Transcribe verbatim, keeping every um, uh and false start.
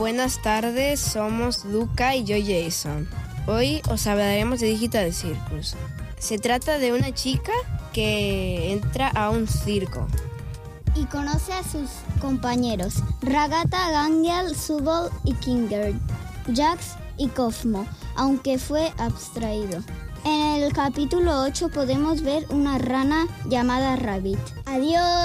Buenas tardes, somos Luca y yo Jason. Hoy os hablaremos de Digital Circus. Se trata de una chica que entra a un circo y conoce a sus compañeros Ragata, Gangial, Subal y Kinger, Jax y Cosmo, aunque fue abstraído. En el capítulo ocho podemos ver una rana llamada Rabbit. ¡Adiós!